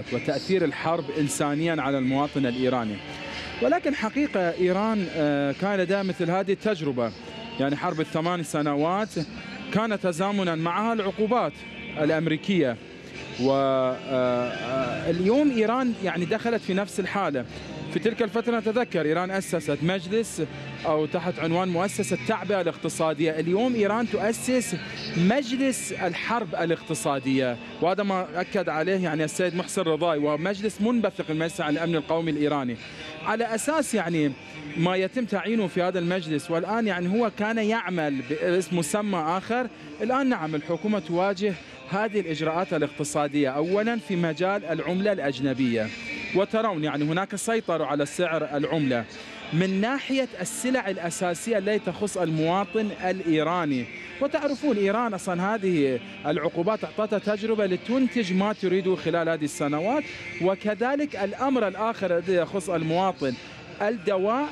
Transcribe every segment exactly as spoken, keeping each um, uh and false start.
وتأثير الحرب إنسانيا على المواطن الإيراني. ولكن حقيقة إيران كان لديها مثل هذه التجربة، يعني حرب الثمان سنوات كان تزامنا معها العقوبات الأمريكية، واليوم إيران يعني دخلت في نفس الحالة. في تلك الفترة نتذكر إيران أسست مجلس أو تحت عنوان مؤسسة التعبئة الاقتصادية. اليوم إيران تؤسس مجلس الحرب الاقتصادية، وهذا ما أكد عليه يعني السيد محسن رضاي، ومجلس منبثق من مجلس الأمن القومي الإيراني، على أساس يعني ما يتم تعيينه في هذا المجلس. والآن يعني هو كان يعمل باسم مسمى آخر. الآن نعم الحكومة تواجه هذه الإجراءات الاقتصادية أولا في مجال العملة الأجنبية، وترون يعني هناك سيطرة على سعر العملة. من ناحية السلع الأساسية التي تخص المواطن الإيراني، وتعرفون إيران أصلا هذه العقوبات أعطتها تجربة لتنتج ما تريده خلال هذه السنوات. وكذلك الأمر الآخر الذي يخص المواطن الدواء،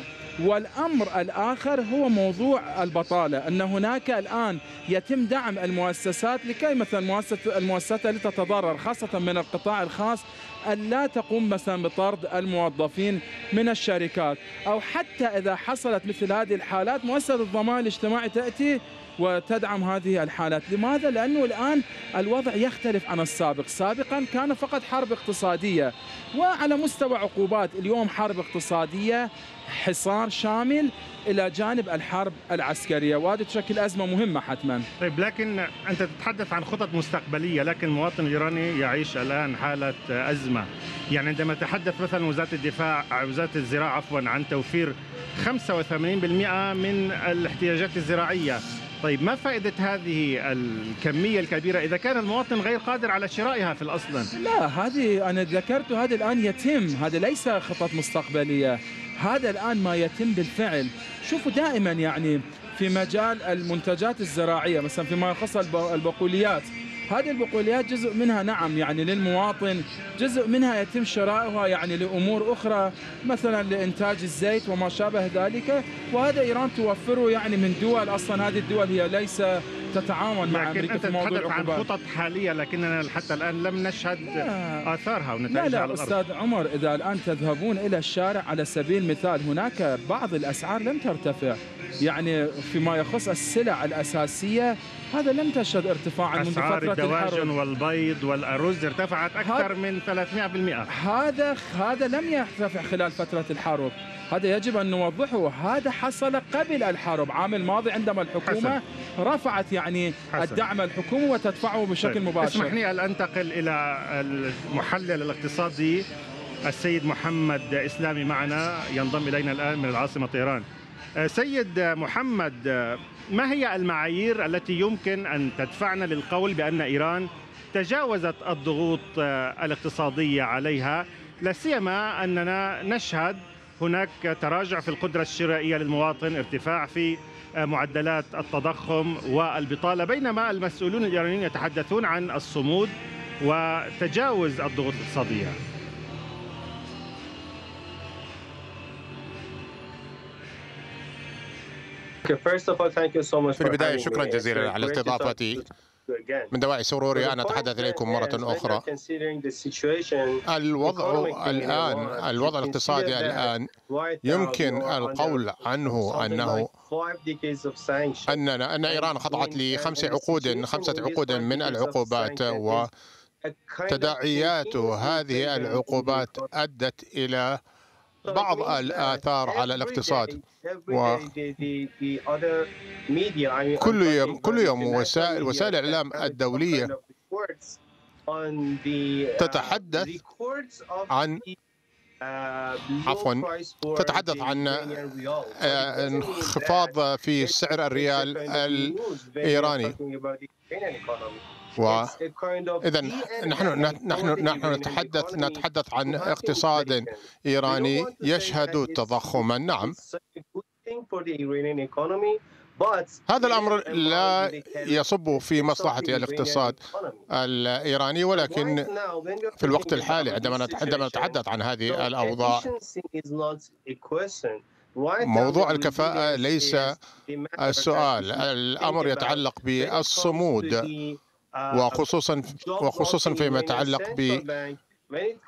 والأمر الآخر هو موضوع البطالة، أن هناك الآن يتم دعم المؤسسات لكي مثلا المؤسسات المؤسسات التي تتضرر خاصة من القطاع الخاص أن لا تقوم مثلا بطرد الموظفين من الشركات، أو حتى إذا حصلت مثل هذه الحالات مؤسسة الضمان الاجتماعي تأتي وتدعم هذه الحالات. لماذا؟ لأنه الآن الوضع يختلف عن السابق. سابقا كان فقط حرب اقتصادية، وعلى مستوى عقوبات اليوم حرب اقتصادية حصار شامل إلى جانب الحرب العسكرية، وهذه تشكل أزمة مهمة حتما. طيب، لكن أنت تتحدث عن خطط مستقبلية، لكن المواطن الإيراني يعيش الآن حالة أزمة. يعني عندما تحدث مثلا وزارة الدفاع وزارة الزراعة عفوا عن توفير خمسة وثمانين بالمئة من الاحتياجات الزراعية، طيب ما فائدة هذه الكمية الكبيرة إذا كان المواطن غير قادر على شرائها في الأصل؟ لا، هذه أنا ذكرت، هذا الآن يتم، هذا ليس خطط مستقبلية، هذا الآن ما يتم بالفعل. شوفوا دائما يعني في مجال المنتجات الزراعية مثلا فيما يخص البقوليات، هذه البقوليات جزء منها نعم يعني للمواطن، جزء منها يتم شرائها يعني لأمور أخرى مثلا لإنتاج الزيت وما شابه ذلك، وهذا إيران توفره يعني من دول أصلا هذه الدول هي ليس تتعاون مع أمريكا في موضوع العقوبات. عن خطط حالية، لكننا حتى الآن لم نشهد لا. آثارها ونتائجها. لا لا على الأرض. أستاذ عمر، إذا الآن تذهبون إلى الشارع على سبيل المثال هناك بعض الأسعار لم ترتفع، يعني فيما يخص السلع الأساسية هذا لم تشهد ارتفاعا منذ فترة الحرب. الدواجن والبيض والأرز ارتفعت أكثر من ثلاثمئة بالمئة. هذا هذا لم يرتفع خلال فترة الحرب، هذا يجب أن نوضحه. هذا حصل قبل الحرب عام الماضي عندما الحكومة حسن. رفعت يعني حسن. الدعم الحكومي وتدفعه بشكل طيب. مباشر. اسمح لي أن أنتقل إلى المحلل الاقتصادي السيد محمد إسلامي معنا، ينضم إلينا الآن من العاصمة طهران. سيد محمد، ما هي المعايير التي يمكن أن تدفعنا للقول بأن إيران تجاوزت الضغوط الاقتصادية عليها، لا سيما أننا نشهد هناك تراجع في القدرة الشرائية للمواطن، ارتفاع في معدلات التضخم والبطالة، بينما المسؤولون الإيرانيين يتحدثون عن الصمود وتجاوز الضغوط الاقتصادية؟ في البداية شكرا جزيلا على استضافتي. من دواعي سروري أن أتحدث إليكم مرة أخرى. الوضع الآن الوضع الاقتصادي الآن يمكن القول عنه أنه أننا أن إيران خضعت لخمس عقود خمسة عقود من العقوبات، وتداعيات هذه العقوبات أدت إلى بعض الآثار على الاقتصاد. وكل يوم كل يوم وسائل وسائل الإعلام الدولية تتحدث عن عفوا تتحدث عن انخفاض في سعر الريال الإيراني. وإذا نحن نحن نحن نتحدث نتحدث عن اقتصاد إيراني يشهد تضخما. نعم، هذا الأمر لا يصب في مصلحة الاقتصاد الإيراني، ولكن في الوقت الحالي عندما عندما نتحدث عن هذه الأوضاع، موضوع الكفاءة ليس السؤال. الأمر يتعلق بالصمود، وخصوصا وخصوصا فيما يتعلق ب